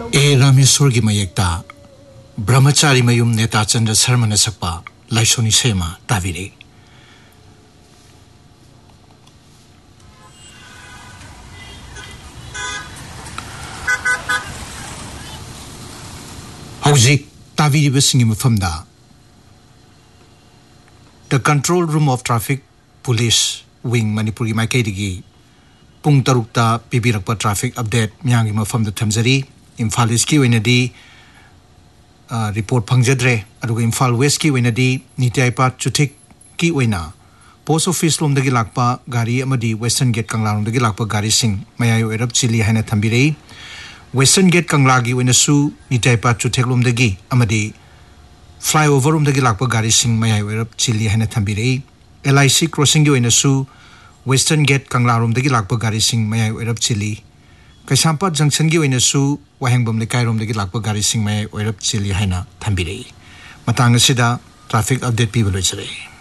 ए रामेश्वर की मयेक्ता ब्रह्मचारी मयुम नेता चंद्र शर्मा ने सकपा लाइसोनी सेमा ताविरे हौजिक ताविरी बसिंगी मफमदा the control room of traffic police wing Manipur की माइकैदगी पुंग तरुक्ता पिबिरकपा ट्रैफिक अपडेट म्यांगी मफमदा थमजरी इम्फाल ईस्ट की वैनदी रिपोर्ट फंगजद्रे अदुगा इम्फाल वेस्ट की वैनदी नित्यायपा चुथिक की वैना पोस्ट ऑफिस लोमदगी लाकपा गाड़ी अमदी वेस्टर्न गेट कंगला लोमदगी लाकपा गाड़ी सिंह मयाय ओइरब चिली हाइना थंबिरei वेस्टर्न गेट कंगला की वैनसु नित्यायपा चुथिक लोमदगी अमदी फ्लाईओवर लोमदगी लाकपा गाड़ी सिंह मयाय ओइरब चिली हाइना थंबिरei LIC क्रॉसिंग की वैनसु वेस्टर्न गेट कंगला लोमदगी लाकपा गाड़ी सिंह मयाय ओइरब चिली कैसांपा जंक्शन की वैनसु वाहेंगबम लेकाय रोमदगी लाकपा गाड़ी Singh मयाय ओइरब chilli हाइना थंबिरei Matang असिदा traffic update पीबा लोइसरे।